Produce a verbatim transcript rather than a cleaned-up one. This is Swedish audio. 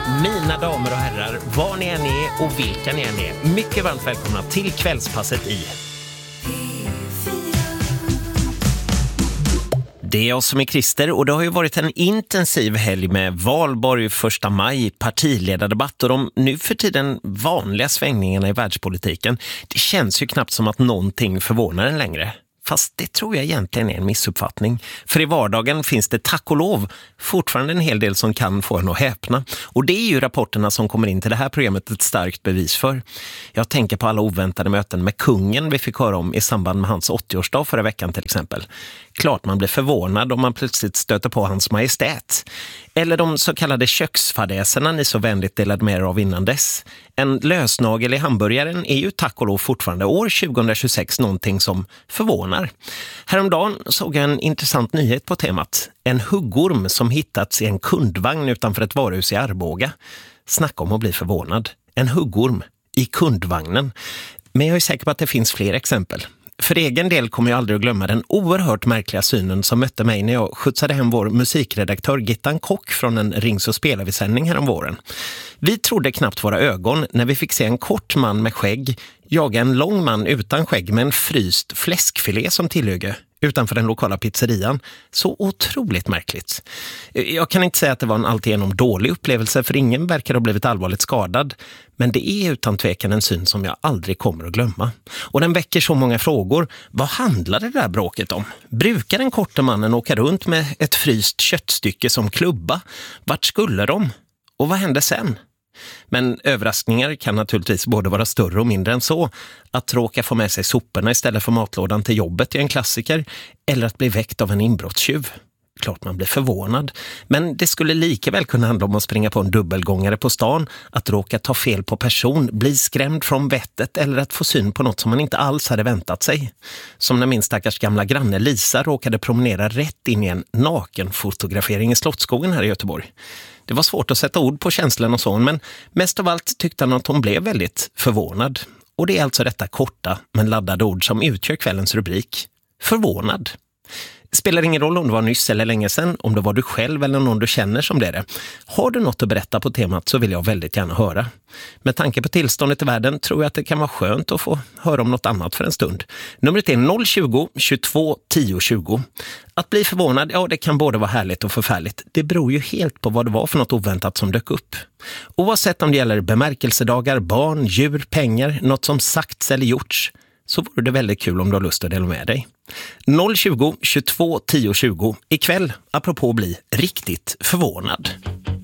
Mina damer och herrar, var ni än är och vilka ni än är, mycket varmt välkomna till Kvällspasset i Det är jag som är Christer och det har ju varit en intensiv helg med valborg, första maj, partiledardebatt och de nu för tiden vanliga svängningarna i världspolitiken. Det känns ju knappt som att någonting förvånar en längre. Fast det tror jag egentligen är en missuppfattning. För i vardagen finns det tack och lov fortfarande en hel del som kan få en att häpna. Och det är ju rapporterna som kommer in till det här programmet ett starkt bevis för. Jag tänker på alla oväntade möten med kungen vi fick höra om i samband med hans åttioårsdag förra veckan till exempel. Klart man blir förvånad om man plötsligt stöter på hans majestät. Eller de så kallade köksfadäserna ni så vänligt delade med er av innan dess. En lösnagel i hamburgaren är ju tack och lov fortfarande år tjugohundratjugosex någonting som förvånar. Häromdagen såg jag en intressant nyhet på temat. En huggorm som hittats i en kundvagn utanför ett varuhus i Arboga. Snacka om att bli förvånad. En huggorm i kundvagnen. Men jag är säker på att det finns fler exempel. För egen del kommer jag aldrig att glömma den oerhört märkliga synen som mötte mig när jag skjutsade hem vår musikredaktör Gittan Kock från en Rings- och spelar-vi-sändning här om våren. Vi trodde knappt våra ögon när vi fick se en kort man med skägg jaga en lång man utan skägg med en fryst fläskfilé som tillhygge utanför den lokala pizzerian. Så otroligt märkligt. Jag kan inte säga att det var en alltigenom dålig upplevelse för ingen verkar ha blivit allvarligt skadad. Men det är utan tvekan en syn som jag aldrig kommer att glömma. Och den väcker så många frågor. Vad handlar det där bråket om? Brukar den korta mannen åka runt med ett fryst köttstycke som klubba? Vart skulle de? Och vad hände sen? Men överraskningar kan naturligtvis både vara större och mindre än så. Att råka få med sig soporna istället för matlådan till jobbet är en klassiker. Eller att bli väckt av en inbrottstjuv. Klart man blir förvånad. Men det skulle lika väl kunna handla om att springa på en dubbelgångare på stan. Att råka ta fel på person, bli skrämd från vettet eller att få syn på något som man inte alls hade väntat sig. Som när min stackars gamla granne Lisa råkade promenera rätt in i en nakenfotografering i Slottsskogen här i Göteborg. Det var svårt att sätta ord på känslan och så, men mest av allt tyckte han att hon blev väldigt förvånad. Och det är alltså detta korta men laddade ord som utgör kvällens rubrik. Förvånad. Spelar ingen roll om det var nyss eller länge sedan, om det var du själv eller någon du känner som det är det. Har du något att berätta på temat så vill jag väldigt gärna höra. Med tanke på tillståndet i världen tror jag att det kan vara skönt att få höra om något annat för en stund. Numret är noll tjugo, tjugotvå, tio, tjugo. Att bli förvånad, ja det kan både vara härligt och förfärligt. Det beror ju helt på vad det var för något oväntat som dök upp. Oavsett om det gäller bemärkelsedagar, barn, djur, pengar, något som sagts eller gjorts, så vore det väldigt kul om du har lust att dela med dig. noll tjugo, tjugotvå, tio, tjugo. Ikväll, apropå bli riktigt förvånad.